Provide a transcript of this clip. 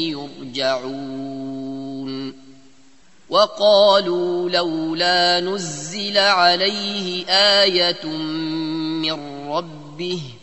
يرجعون وقالوا لولا نزل عليه آية من ربه